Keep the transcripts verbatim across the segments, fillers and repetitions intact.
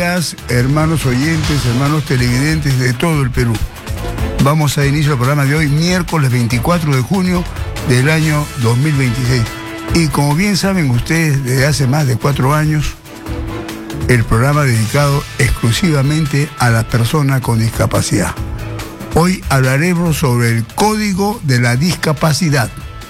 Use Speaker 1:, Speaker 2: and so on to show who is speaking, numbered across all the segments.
Speaker 1: días, hermanos oyentes, hermanos televidentes de todo el Perú. Vamos a inicio el programa de hoy, miércoles veinticuatro de junio del año dos mil veintiséis. Y como bien saben ustedes, desde hace más de cuatro años, el programa dedicado exclusivamente a las personas con discapacidad. Hoy hablaremos sobre el Código de la Discapacidad.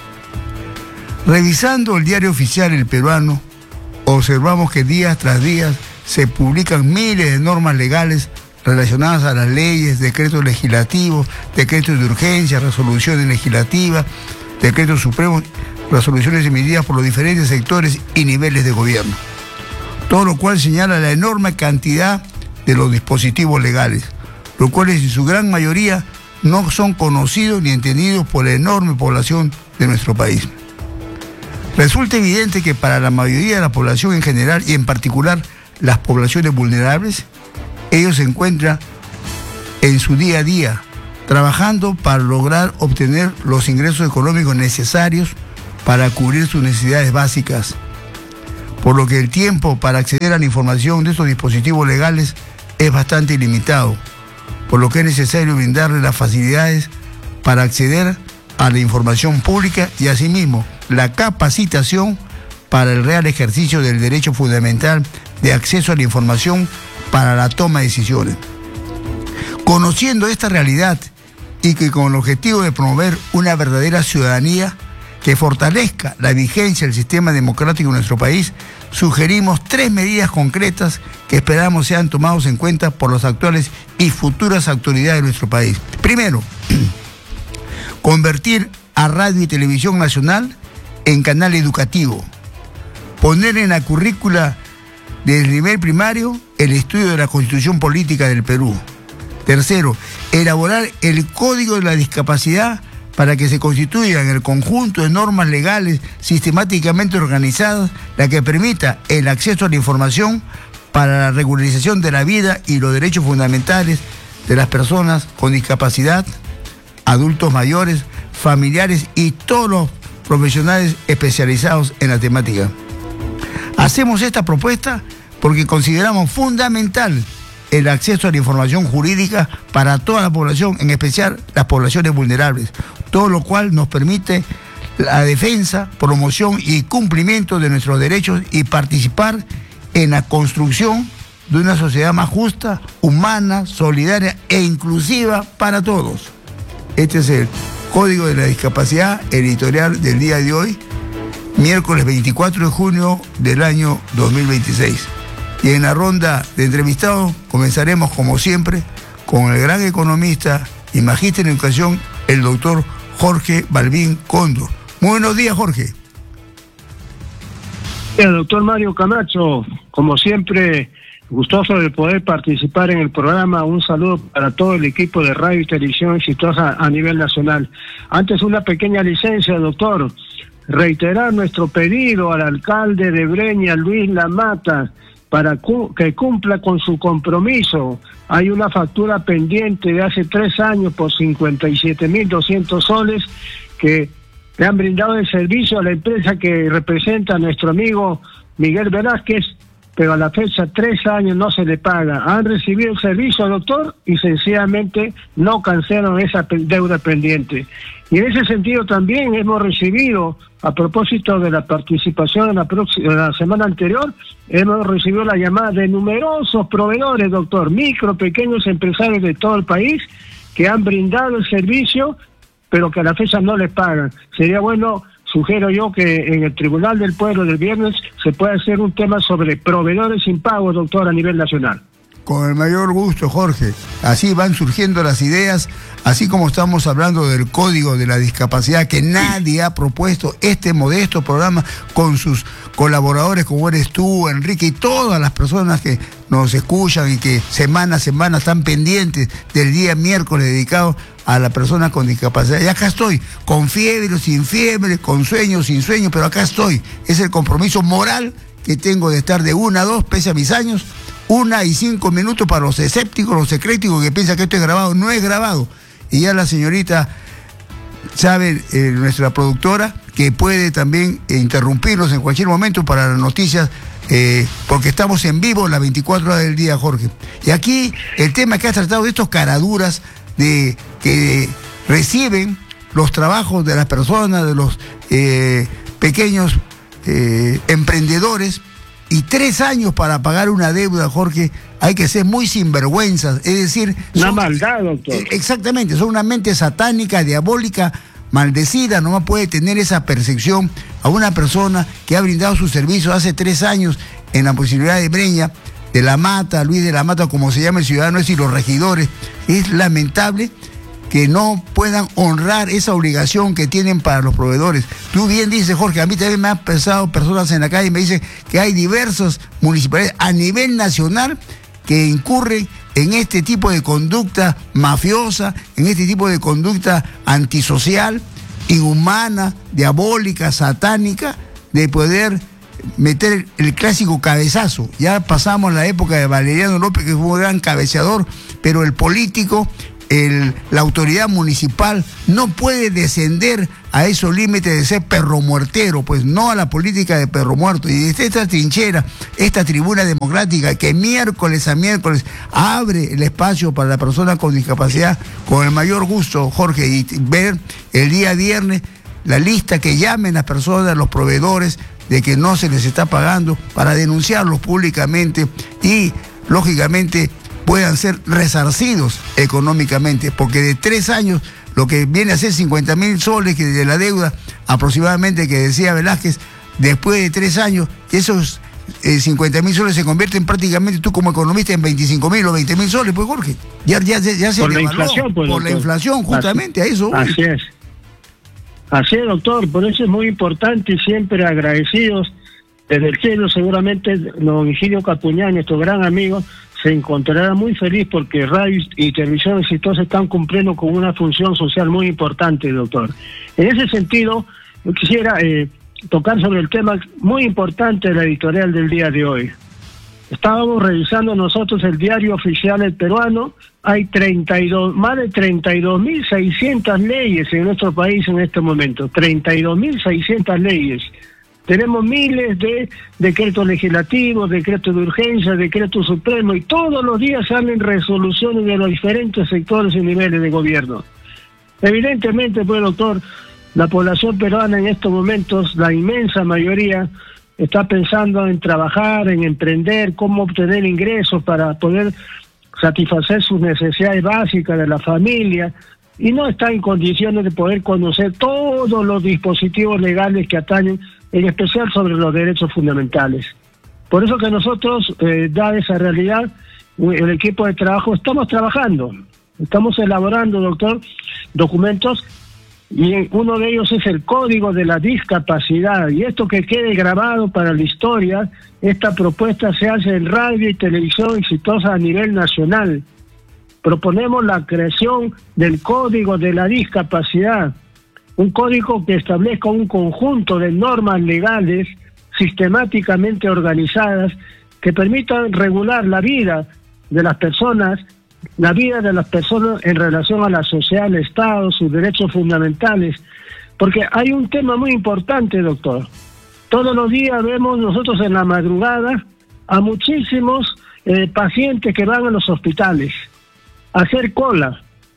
Speaker 1: Revisando el diario oficial El Peruano, observamos que día tras día se publican miles de normas legales relacionadas a las leyes, decretos legislativos, decretos de urgencia, resoluciones legislativas, decretos supremos, resoluciones emitidas por los diferentes sectores y niveles de gobierno. Todo lo cual señala la enorme cantidad de los dispositivos legales, los cuales en su gran mayoría no son conocidos ni entendidos por la enorme población de nuestro país. Resulta evidente que para la mayoría de la población en general y en particular las poblaciones vulnerables, ellos se encuentran en su día a día trabajando para lograr obtener los ingresos económicos necesarios para cubrir sus necesidades básicas, por lo que el tiempo para acceder a la información de estos dispositivos legales es bastante limitado, por lo que es necesario brindarles las facilidades para acceder a la información pública y asimismo la capacitación para el real ejercicio del derecho fundamental de acceso a la información para la toma de decisiones. Conociendo esta realidad y que con el objetivo de promover una verdadera ciudadanía que fortalezca la vigencia del sistema democrático de nuestro país, sugerimos tres medidas concretas que esperamos sean tomadas en cuenta por las actuales y futuras autoridades de nuestro país. Primero, convertir a Radio y Televisión Nacional en canal educativo. Poner en la currícula del nivel primario el estudio de la Constitución Política del Perú. Tercero, elaborar el Código de la Discapacidad para que se constituyan el conjunto de normas legales sistemáticamente organizadas, la que permita el acceso a la información para la regularización de la vida y los derechos fundamentales de las personas con discapacidad, adultos mayores, familiares y todos los profesionales especializados en la temática. Hacemos esta propuesta porque consideramos fundamental el acceso a la información jurídica para toda la población, en especial las poblaciones vulnerables, todo lo cual nos permite la defensa, promoción y cumplimiento de nuestros derechos y participar en la construcción de una sociedad más justa, humana, solidaria e inclusiva para todos. Este es el Código de la Discapacidad editorial del día de hoy, miércoles veinticuatro de junio del año dos mil veintiséis. Y en la ronda de entrevistados comenzaremos, como siempre, con el gran economista y magíster en educación, el doctor Jorge Balbín Cóndor. Muy buenos días, Jorge.
Speaker 2: El doctor Mario Camacho, como siempre, gustoso de poder participar en el programa. Un saludo para todo el equipo de radio y televisión exitosa a nivel nacional. Antes, una pequeña licencia, doctor. Reiterar nuestro pedido al alcalde de Breña, Luis Lamata, para cu que cumpla con su compromiso. Hay una factura pendiente de hace tres años por cincuenta y siete mil doscientos soles que le han brindado el servicio a la empresa que representa a nuestro amigo Miguel Velázquez, pero a la fecha tres años no se le paga. Han recibido el servicio, doctor, y sencillamente no cancelan esa deuda pendiente. Y en ese sentido también hemos recibido, a propósito de la participación en la, próxima, la semana anterior, hemos recibido la llamada de numerosos proveedores, doctor, micro, pequeños empresarios de todo el país que han brindado el servicio, pero que a la fecha no les pagan. Sería bueno, sugiero yo, que en el Tribunal del Pueblo del viernes se pueda hacer un tema sobre proveedores sin pago, doctor, a nivel nacional.
Speaker 1: Con el mayor gusto, Jorge. Así van surgiendo las ideas, así como estamos hablando del Código de la Discapacidad que nadie ha propuesto, este modesto programa con sus colaboradores como eres tú, Enrique, y todas las personas que nos escuchan y que semana a semana están pendientes del día miércoles dedicado a la persona con discapacidad. Y acá estoy, con fiebre o sin fiebre, con sueño o sin sueño, pero acá estoy. Es el compromiso moral que tengo de estar de una a dos, pese a mis años, una y cinco minutos para los escépticos, los eclécticos que piensan que esto es grabado. No es grabado. Y ya la señorita sabe, eh, nuestra productora, que puede también eh, interrumpirnos en cualquier momento para las noticias eh, porque estamos en vivo las veinticuatro horas del día, Jorge. Y aquí el tema que has tratado de estos caraduras de que reciben los trabajos de las personas, de los eh, pequeños eh, emprendedores, y tres años para pagar una deuda, Jorge, hay que ser muy sinvergüenzas, es decir...
Speaker 2: Una
Speaker 1: son,
Speaker 2: maldad, doctor.
Speaker 1: Eh, exactamente, son una mente satánica, diabólica, maldecida, no más puede tener esa percepción a una persona que ha brindado su servicio hace tres años en la posibilidad de Breña, de la Mata, Luis de la Mata, como se llama el ciudadano ese, y los regidores. Es lamentable que no puedan honrar esa obligación que tienen para los proveedores. Tú bien dices, Jorge, a mí también me han pensado personas en la calle y me dicen que hay diversas municipalidades a nivel nacional que incurren en este tipo de conducta mafiosa, en este tipo de conducta antisocial, inhumana, diabólica, satánica, de poder meter el clásico cabezazo. Ya pasamos la época de Valeriano López, que fue un gran cabeceador, pero el político, el, la autoridad municipal no puede descender a esos límites de ser perro muertero, pues no a la política de perro muerto. Y desde esta trinchera, esta tribuna democrática que miércoles a miércoles abre el espacio para la persona con discapacidad, con el mayor gusto, Jorge, y ver el día viernes la lista que llamen las personas, los proveedores, de que no se les está pagando, para denunciarlos públicamente y, lógicamente, puedan ser resarcidos económicamente, porque de tres años, lo que viene a ser cincuenta mil soles que de la deuda aproximadamente que decía Velázquez, después de tres años, esos eh, cincuenta mil soles se convierten prácticamente, tú como economista, en veinticinco mil o veinte mil soles, pues Jorge, ya, ya, ya se
Speaker 2: por la
Speaker 1: devaluó,
Speaker 2: inflación, pues,
Speaker 1: por
Speaker 2: doctor.
Speaker 1: la inflación, justamente
Speaker 2: así,
Speaker 1: a eso.
Speaker 2: Así es. Así es, doctor, por eso es muy importante y siempre agradecidos desde el cielo. Seguramente don Higinio Capuñán, nuestro gran amigo, se encontrará muy feliz porque radio y televisión exitosa están cumpliendo con una función social muy importante, doctor. En ese sentido, yo quisiera eh, tocar sobre el tema muy importante de la editorial del día de hoy. Estábamos revisando nosotros el diario oficial El Peruano. Hay treinta y dos, más de treinta y dos mil seiscientas leyes en nuestro país en este momento. treinta y dos mil seiscientas leyes. Tenemos miles de decretos legislativos, decretos de urgencia, decretos supremos, y todos los días salen resoluciones de los diferentes sectores y niveles de gobierno. Evidentemente, pues, doctor, la población peruana en estos momentos, la inmensa mayoría, está pensando en trabajar, en emprender, cómo obtener ingresos para poder satisfacer sus necesidades básicas de la familia, y no está en condiciones de poder conocer todos los dispositivos legales que atañen, en especial sobre los derechos fundamentales. Por eso que nosotros, eh, dada esa realidad, el equipo de trabajo, estamos trabajando, estamos elaborando, doctor, documentos, y uno de ellos es el Código de la Discapacidad, y esto que quede grabado para la historia. Esta propuesta se hace en radio y televisión exitosa a nivel nacional. Proponemos la creación del Código de la Discapacidad, un código que establezca un conjunto de normas legales sistemáticamente organizadas que permitan regular la vida de las personas, la vida de las personas en relación a la sociedad, al Estado, sus derechos fundamentales. Porque hay un tema muy importante, doctor. Todos los días vemos nosotros en la madrugada a muchísimos eh, pacientes que van a los hospitales a hacer cola.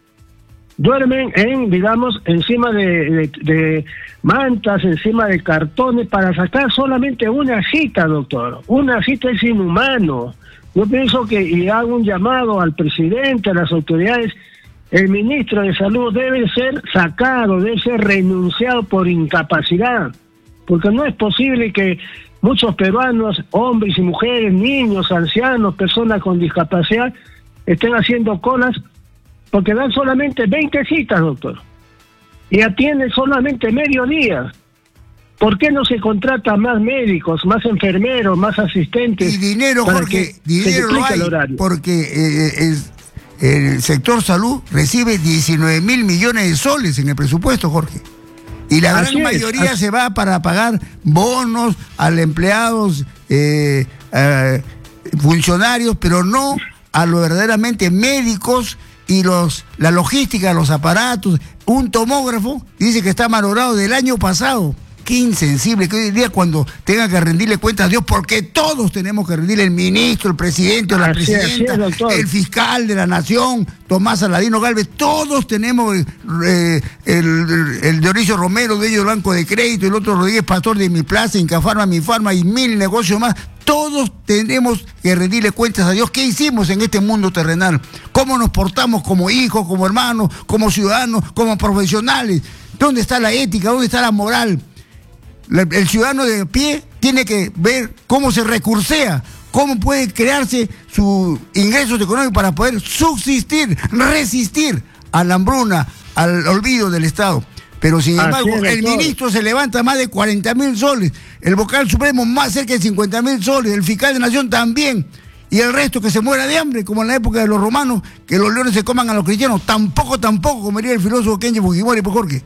Speaker 2: Duermen en, digamos, encima de, de, de mantas, encima de cartones, para sacar solamente una cita, doctor. Una cita es inhumano. Yo pienso que, y hago un llamado al presidente, a las autoridades, el ministro de Salud debe ser sacado, debe ser renunciado por incapacidad, porque no es posible que muchos peruanos, hombres y mujeres, niños, ancianos, personas con discapacidad, estén haciendo colas porque dan solamente veinte citas, doctor, y atienden solamente medio día. ¿Por qué no se contrata más médicos, más enfermeros, más asistentes?
Speaker 1: Y dinero, Jorge, dinero no hay, porque eh, es, el sector salud recibe diecinueve mil millones de soles en el presupuesto, Jorge. Y la
Speaker 2: así
Speaker 1: gran
Speaker 2: es,
Speaker 1: mayoría
Speaker 2: así...
Speaker 1: se va para pagar bonos a los empleados, eh, eh, funcionarios, pero no a los verdaderamente médicos y los la logística, los aparatos. Un tomógrafo dice que está malogrado del año pasado. qué insensible, que hoy día cuando tenga que rendirle cuentas a Dios, porque todos tenemos que rendirle, el ministro, el presidente, la
Speaker 2: así,
Speaker 1: presidenta,
Speaker 2: así es,
Speaker 1: el fiscal de la nación, Tomás Aladino Gálvez, todos tenemos eh, el, el, el Dionisio Romero, dueño del Banco de Crédito, el otro Rodríguez Pastor de Mi Plaza, Incafarma, Mi Farma y mil negocios más. Todos tenemos que rendirle cuentas a Dios. ¿Qué hicimos en este mundo terrenal? ¿Cómo nos portamos como hijos, como hermanos, como ciudadanos, como profesionales? ¿Dónde está la ética? ¿Dónde está la moral? El ciudadano de pie tiene que ver cómo se recursea, cómo puede crearse sus ingresos económicos para poder subsistir, resistir a la hambruna, al olvido del Estado. Pero sin embargo, el ministro se levanta más de cuarenta mil soles, el vocal supremo más cerca de cincuenta mil soles, el fiscal de nación también, y el resto que se muera de hambre, como en la época de los romanos, que los leones se coman a los cristianos, tampoco, tampoco comería el filósofo Kenji Fujimori, por Jorge.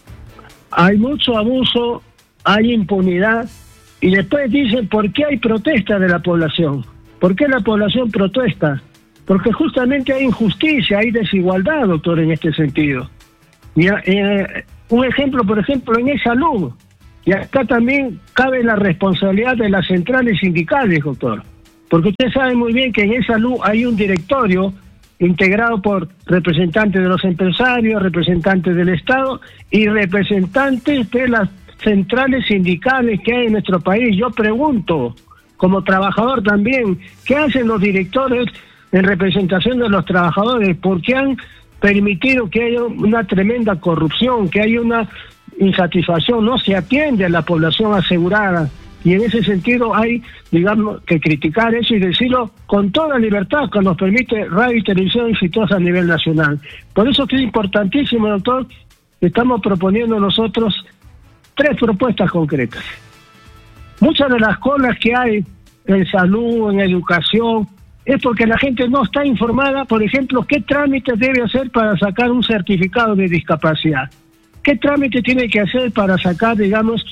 Speaker 2: Hay mucho abuso, hay impunidad, y después dicen, ¿por qué hay protesta de la población? ¿Por qué la población protesta? Porque justamente hay injusticia, hay desigualdad, doctor, en este sentido. Y, eh, un ejemplo, por ejemplo, en salud, y acá también cabe la responsabilidad de las centrales sindicales, doctor, porque usted sabe muy bien que en salud hay un directorio integrado por representantes de los empresarios, representantes del Estado y representantes de las centrales sindicales que hay en nuestro país. Yo pregunto, como trabajador también, ¿qué hacen los directores en representación de los trabajadores? ¿Por qué han permitido que haya una tremenda corrupción, que haya una insatisfacción? No se atiende a la población asegurada, y en ese sentido hay, digamos, que criticar eso y decirlo con toda libertad que nos permite Radio y Televisión Exitosa a nivel nacional. Por eso que es importantísimo, doctor, estamos proponiendo nosotros tres propuestas concretas. Muchas de las colas que hay en salud, en educación, es porque la gente no está informada, por ejemplo, qué trámite debe hacer para sacar un certificado de discapacidad, qué trámite tiene que hacer para sacar, digamos,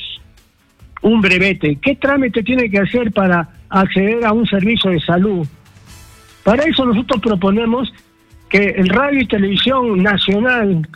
Speaker 2: un brevete, qué trámite tiene que hacer para acceder a un servicio de salud. Para eso nosotros proponemos que el Radio y Televisión Nacional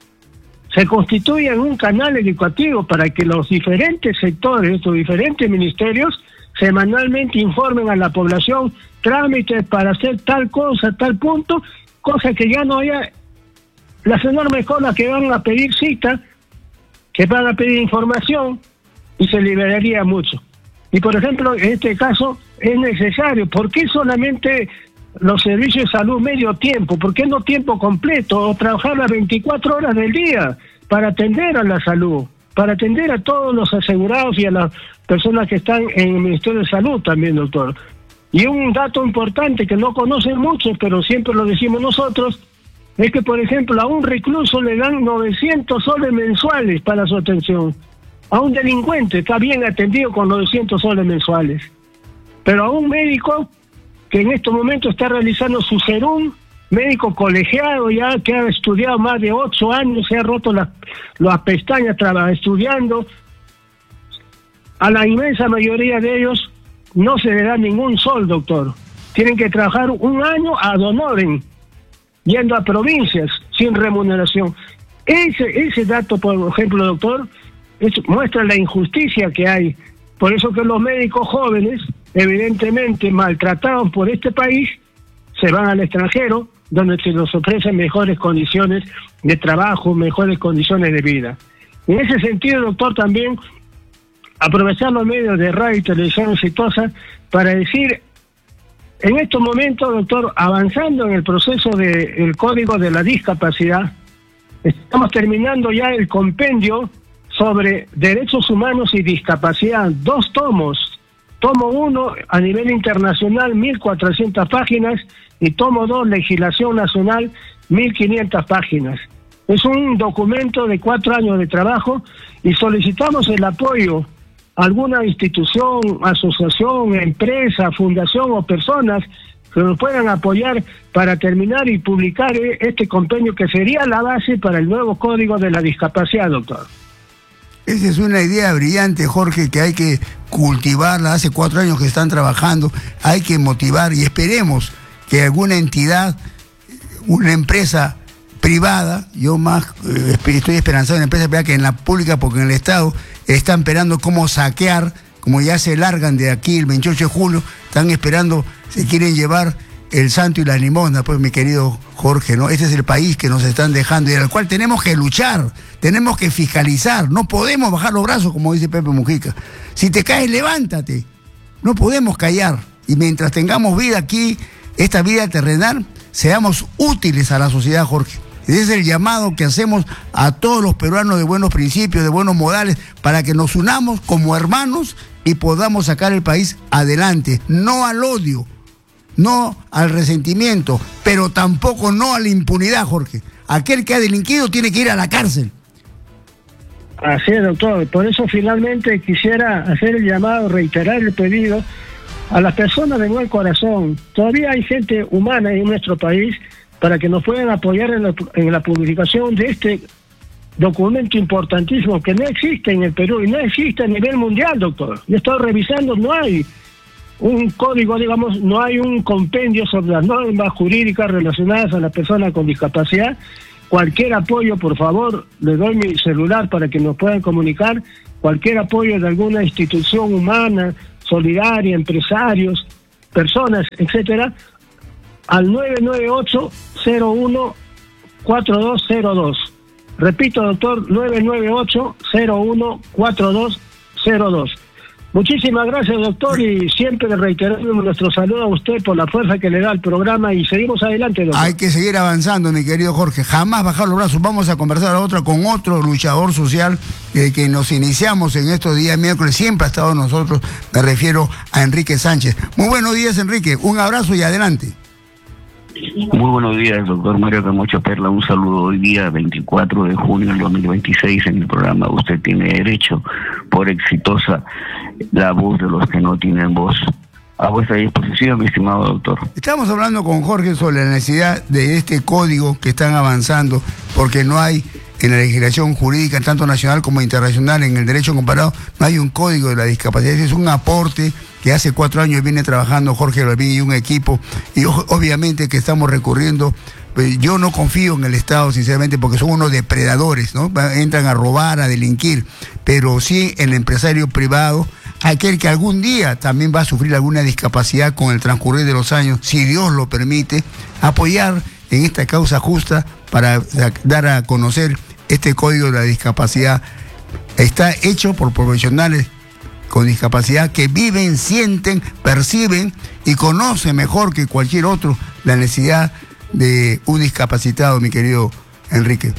Speaker 2: se constituya en un canal educativo para que los diferentes sectores, los diferentes ministerios, semanalmente informen a la población trámites para hacer tal cosa, tal punto, cosa que ya no haya las enormes colas que van a pedir cita, que van a pedir información, y se liberaría mucho. Y por ejemplo, en este caso es necesario. ¿Por qué solamente los servicios de salud medio tiempo? ¿Por qué no tiempo completo? O trabajar las veinticuatro horas del día para atender a la salud, para atender a todos los asegurados y a las personas que están en el Ministerio de Salud también, doctor. Y un dato importante que no conocen muchos, pero siempre lo decimos nosotros, es que, por ejemplo, a un recluso le dan novecientos soles mensuales para su atención. A un delincuente está bien atendido con novecientos soles mensuales. Pero a un médico que en estos momentos está realizando su serum, médico colegiado ya, que ha estudiado más de ocho años, se ha roto las, las pestañas estudiando, a la inmensa mayoría de ellos no se le da ningún sol, doctor. Tienen que trabajar un año ad honorem, yendo a provincias sin remuneración. Ese, ese dato, por ejemplo, doctor, es, muestra la injusticia que hay. Por eso que los médicos jóvenes, evidentemente maltratados por este país, se van al extranjero, donde se les ofrecen mejores condiciones de trabajo, mejores condiciones de vida. En ese sentido, doctor, también aprovechar los medios de radio y televisión exitosa para decir, en estos momentos, doctor, avanzando en el proceso del Código de la Discapacidad, estamos terminando ya el compendio sobre derechos humanos y discapacidad, dos tomos. Tomo uno, a nivel internacional, mil cuatrocientas páginas, y tomo dos, legislación nacional, mil quinientas páginas. Es un documento de cuatro años de trabajo y solicitamos el apoyo a alguna institución, asociación, empresa, fundación o personas que nos puedan apoyar para terminar y publicar este compendio que sería la base para el nuevo Código de la Discapacidad, doctor.
Speaker 1: Esa es una idea brillante, Jorge, que hay que cultivarla. Hace cuatro años que están trabajando, hay que motivar y esperemos que alguna entidad, una empresa privada, yo más eh, estoy esperanzado en la empresa privada que en la pública, porque en el Estado están esperando cómo saquear, como ya se largan de aquí el veintiocho de julio, están esperando, se quieren llevar el santo y la limosna, pues mi querido Jorge, ¿no? Este es el país que nos están dejando y al cual tenemos que luchar, tenemos que fiscalizar, no podemos bajar los brazos, como dice Pepe Mujica. Si te caes, levántate, no podemos callar, y mientras tengamos vida aquí, esta vida terrenal, seamos útiles a la sociedad, Jorge. Ese es el llamado que hacemos a todos los peruanos de buenos principios, de buenos modales, para que nos unamos como hermanos y podamos sacar el país adelante, no al odio, no al resentimiento, pero tampoco no a la impunidad, Jorge. Aquel que ha delinquido tiene que ir a la cárcel.
Speaker 2: Así es, doctor. Por eso finalmente quisiera hacer el llamado, reiterar el pedido a las personas de buen corazón. Todavía hay gente humana en nuestro país para que nos puedan apoyar en la, en la publicación de este documento importantísimo que no existe en el Perú y no existe a nivel mundial, doctor. Yo he estado revisando, no hay un código, digamos, no hay un compendio sobre las normas jurídicas relacionadas a las personas con discapacidad. Cualquier apoyo, por favor, le doy mi celular para que nos puedan comunicar, cualquier apoyo de alguna institución humana, solidaria, empresarios, personas, etcétera, al nueve nueve ocho, cero uno, cuatro dos cero dos. Repito, doctor, nueve nueve ocho, cero uno, cuatro dos cero dos. Muchísimas gracias, doctor, y siempre reiteramos nuestro saludo a usted por la fuerza que le da al programa y seguimos adelante, doctor.
Speaker 1: Hay que seguir avanzando, mi querido Jorge, jamás bajar los brazos. Vamos a conversar a otra con otro luchador social eh, que nos iniciamos en estos días miércoles, siempre ha estado nosotros, me refiero a Enrique Sánchez. Muy buenos días, Enrique, un abrazo y adelante.
Speaker 3: Muy buenos días, doctor Mario Camacho Perla. Un saludo hoy día, veinticuatro de junio del dos mil veintiséis, en el programa Usted Tiene Derecho, por exitosa la voz de los que no tienen voz. A vuestra disposición, mi estimado doctor.
Speaker 1: Estamos hablando con Jorge sobre la necesidad de este código que están avanzando, porque no hay en la legislación jurídica, tanto nacional como internacional, en el derecho comparado, no hay un código de la discapacidad. Ese es un aporte que hace cuatro años viene trabajando Jorge Balbín y un equipo, y obviamente que estamos recurriendo. Pues yo no confío en el Estado, sinceramente, porque son unos depredadores, ¿no? Entran a robar, a delinquir, pero sí el empresario privado, aquel que algún día también va a sufrir alguna discapacidad con el transcurrir de los años, si Dios lo permite, apoyar en esta causa justa para dar a conocer este código de la discapacidad. Está hecho por profesionales con discapacidad que viven, sienten, perciben y conocen mejor que cualquier otro la necesidad de un discapacitado, mi querido Enrique.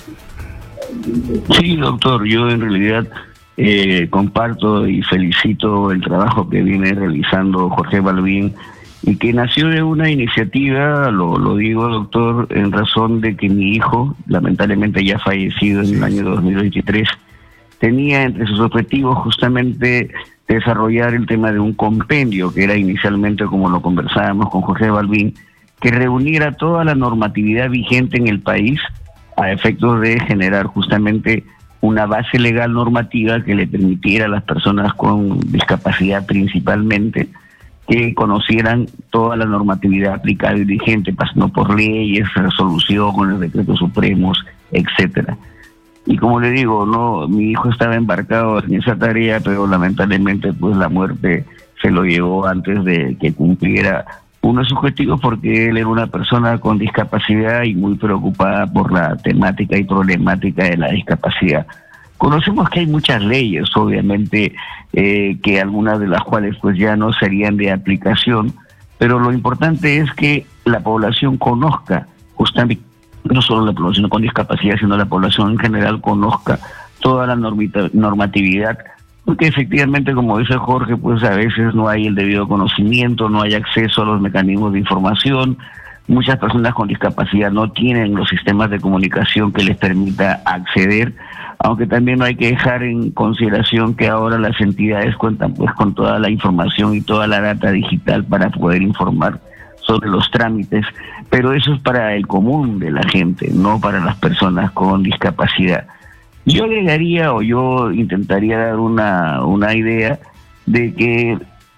Speaker 3: Sí, doctor, yo en realidad eh, comparto y felicito el trabajo que viene realizando Jorge Balbín y que nació de una iniciativa, lo, lo digo, doctor, en razón de que mi hijo, lamentablemente ya fallecido en el año dos mil veintitrés, tenía entre sus objetivos justamente desarrollar el tema de un compendio, que era inicialmente, como lo conversábamos con Jorge Balbín, que reuniera toda la normatividad vigente en el país a efectos de generar justamente una base legal normativa que le permitiera a las personas con discapacidad principalmente que conocieran toda la normatividad aplicable y vigente, pasando por leyes, resoluciones, decretos supremos, etcétera. Y como le digo, no, mi hijo estaba embarcado en esa tarea, pero lamentablemente pues la muerte se lo llevó antes de que cumpliera uno de sus objetivos, porque él era una persona con discapacidad y muy preocupada por la temática y problemática de la discapacidad. Conocemos que hay muchas leyes, obviamente, eh, que algunas de las cuales pues ya no serían de aplicación, pero lo importante es que la población conozca, justamente, no solo la población con discapacidad, sino la población en general conozca toda la normita, normatividad, porque efectivamente, como dice Jorge, pues a veces no hay el debido conocimiento, no hay acceso a los mecanismos de información. Muchas personas con discapacidad no tienen los sistemas de comunicación que les permita acceder, aunque también no hay que dejar en consideración que ahora las entidades cuentan pues con toda la información y toda la data digital para poder informar sobre los trámites, pero eso es para el común de la gente, no para las personas con discapacidad. Yo agregaría o yo intentaría dar una, una idea de que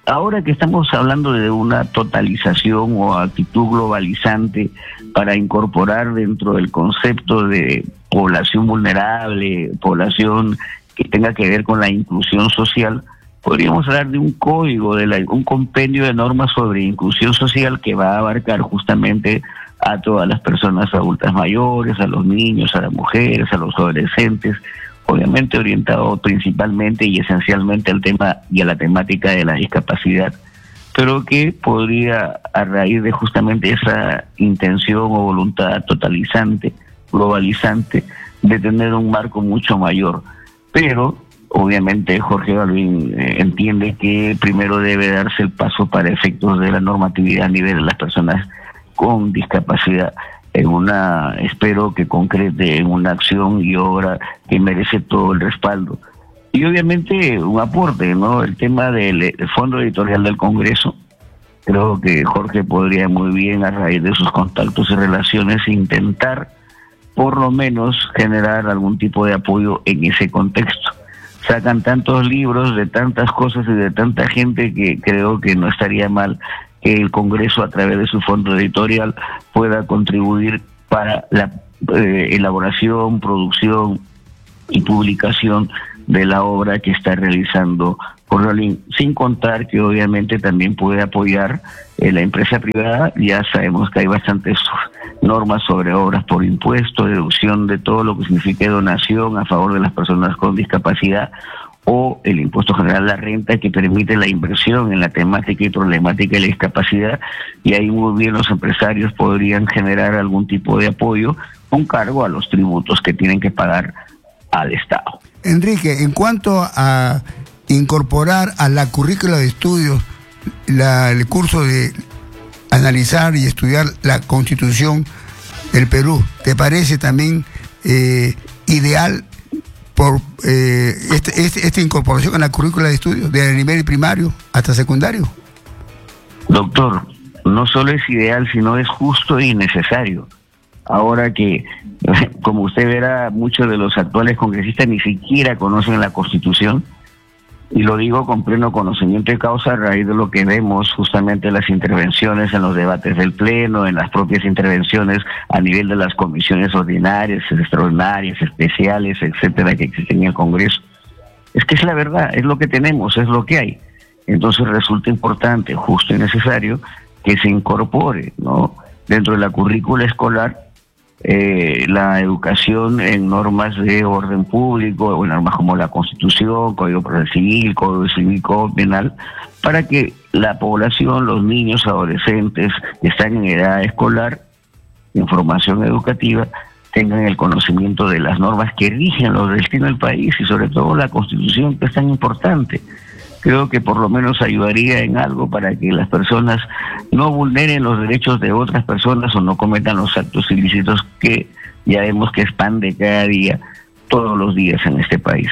Speaker 3: ahora que estamos hablando de una totalización o actitud globalizante para incorporar dentro del concepto de población vulnerable, población que tenga que ver con la inclusión social, podríamos hablar de un código, de la, un compendio de normas sobre inclusión social que va a abarcar justamente a todas las personas adultas mayores, a los niños, a las mujeres, a los adolescentes, obviamente orientado principalmente y esencialmente al tema y a la temática de la discapacidad, pero que podría, a raíz de justamente esa intención o voluntad totalizante, globalizante, de tener un marco mucho mayor. Pero obviamente Jorge Balbín eh, entiende que primero debe darse el paso para efectos de la normatividad a nivel de las personas con discapacidad, en una, espero que concrete en una acción y obra que merece todo el respaldo. Y obviamente un aporte, ¿no? El tema del, del Fondo Editorial del Congreso, creo que Jorge podría muy bien, a raíz de sus contactos y relaciones, intentar por lo menos generar algún tipo de apoyo en ese contexto. Sacan tantos libros de tantas cosas y de tanta gente que creo que no estaría mal que el Congreso, a través de su fondo editorial, pueda contribuir para la eh, elaboración, producción y publicación de la obra que está realizando Jorge Balbín, sin contar que obviamente también puede apoyar eh, la empresa privada. Ya sabemos que hay bastantes normas sobre obras por impuesto, deducción de todo lo que signifique donación a favor de las personas con discapacidad, o el impuesto general a la renta, que permite la inversión en la temática y problemática de la discapacidad, y ahí muy bien los empresarios podrían generar algún tipo de apoyo con cargo a los tributos que tienen que pagar al Estado.
Speaker 1: Enrique, en cuanto a incorporar a la currícula de estudios la, el curso de analizar y estudiar la Constitución del Perú, ¿te parece también eh, ideal por eh, este, este, esta incorporación a la currícula de estudios desde el nivel primario hasta secundario?
Speaker 3: Doctor, no solo es ideal, sino es justo y necesario. Ahora que, como usted verá, muchos de los actuales congresistas ni siquiera conocen la Constitución, y lo digo con pleno conocimiento de causa a raíz de lo que vemos justamente en las intervenciones, en los debates del Pleno, en las propias intervenciones a nivel de las comisiones ordinarias, extraordinarias, especiales, etcétera, que existen en el Congreso. Es que es la verdad, es lo que tenemos, es lo que hay. Entonces resulta importante, justo y necesario, que se incorpore, ¿no?, dentro de la currícula escolar Eh, la educación en normas de orden público, o en normas como la Constitución, Código Procesal Civil, Código Cívico Penal, para que la población, los niños, adolescentes que están en edad escolar, en formación educativa, tengan el conocimiento de las normas que rigen los destinos del país, y sobre todo la Constitución, que es tan importante. Creo que por lo menos ayudaría en algo para que las personas no vulneren los derechos de otras personas o no cometan los actos ilícitos que ya vemos que expande cada día, todos los días en este país.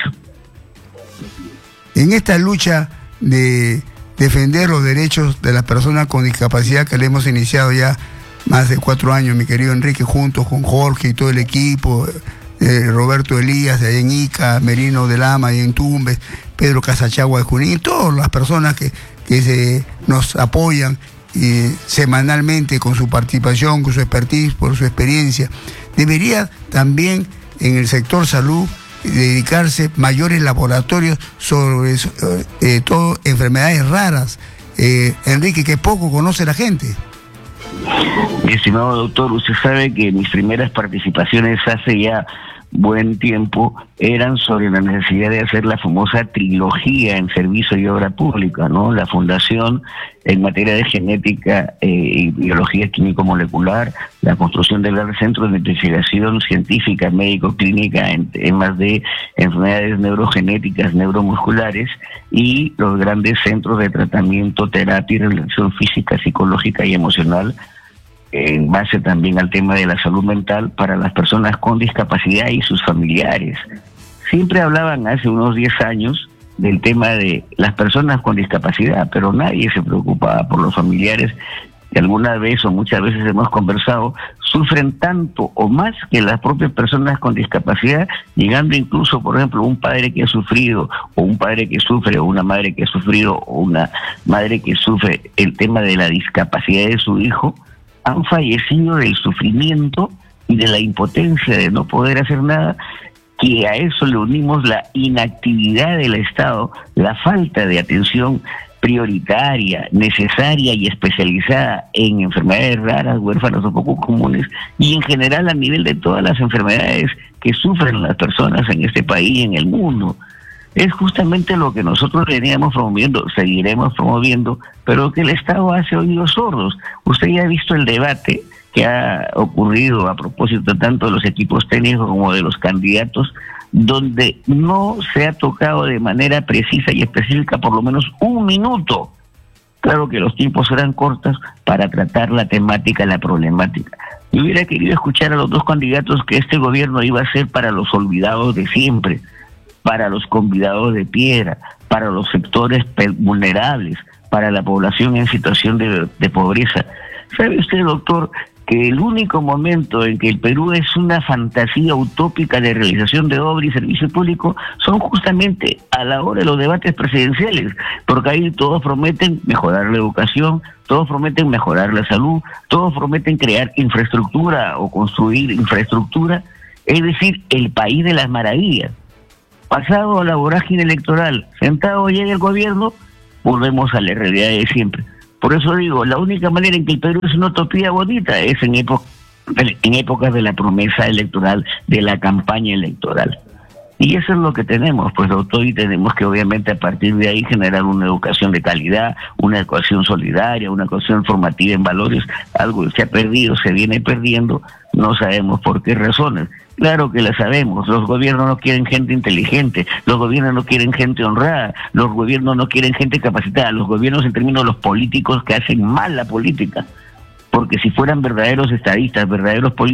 Speaker 1: En esta lucha de defender los derechos de las personas con discapacidad, que le hemos iniciado ya más de cuatro años, mi querido Enrique, junto con Jorge y todo el equipo, eh, Roberto Elías de allá en Ica, Merino de Lama y en Tumbes, Pedro Casachagua de Junín, todas las personas que, que se, nos apoyan eh, semanalmente con su participación, con su expertise, por su experiencia. Debería también en el sector salud dedicarse mayores laboratorios sobre eh, todo enfermedades raras, eh, Enrique, que poco conoce la gente.
Speaker 3: Mi estimado doctor, usted sabe que mis primeras participaciones hace ya buen tiempo eran sobre la necesidad de hacer la famosa trilogía en servicio y obra pública, ¿no? La fundación en materia de genética eh, y biología químico-molecular, la construcción del gran centro de investigación científica, médico-clínica en temas de enfermedades neurogenéticas, neuromusculares, y los grandes centros de tratamiento, terapia y rehabilitación física, psicológica y emocional, en base también al tema de la salud mental para las personas con discapacidad y sus familiares. Siempre hablaban hace unos diez años del tema de las personas con discapacidad, pero nadie se preocupaba por los familiares, que alguna vez o muchas veces hemos conversado sufren tanto o más que las propias personas con discapacidad, llegando incluso, por ejemplo, un padre que ha sufrido, o un padre que sufre, o una madre que ha sufrido, o una madre que sufre el tema de la discapacidad de su hijo, han fallecido del sufrimiento y de la impotencia de no poder hacer nada, que a eso le unimos la inactividad del Estado, la falta de atención prioritaria, necesaria y especializada en enfermedades raras, huérfanas o poco comunes, y en general a nivel de todas las enfermedades que sufren las personas en este país y en el mundo. Es justamente lo que nosotros veníamos promoviendo, seguiremos promoviendo, pero que el Estado hace oídos sordos. Usted ya ha visto el debate que ha ocurrido a propósito tanto de los equipos técnicos como de los candidatos, donde no se ha tocado de manera precisa y específica por lo menos un minuto. Claro que los tiempos serán cortos para tratar la temática, la problemática. Yo hubiera querido escuchar a los dos candidatos que este gobierno iba a ser para los olvidados de siempre, para los convidados de piedra, para los sectores vulnerables, para la población en situación de, de pobreza. ¿Sabe usted, doctor, que el único momento en que el Perú es una fantasía utópica de realización de obra y servicio público son justamente a la hora de los debates presidenciales? Porque ahí todos prometen mejorar la educación, todos prometen mejorar la salud, todos prometen crear infraestructura o construir infraestructura, es decir, el país de las maravillas. Pasado a la vorágine electoral, sentado ya en el gobierno, volvemos a la realidad de siempre. Por eso digo, la única manera en que el Perú es una utopía bonita es en, época, en épocas de la promesa electoral, de la campaña electoral. Y eso es lo que tenemos, pues, doctor, y tenemos que obviamente a partir de ahí generar una educación de calidad, una educación solidaria, una educación formativa en valores, algo que se ha perdido, se viene perdiendo, no sabemos por qué razones. Claro que la sabemos, los gobiernos no quieren gente inteligente, los gobiernos no quieren gente honrada, los gobiernos no quieren gente capacitada, los gobiernos en términos de los políticos que hacen mal la política, porque si fueran verdaderos estadistas, verdaderos políticos,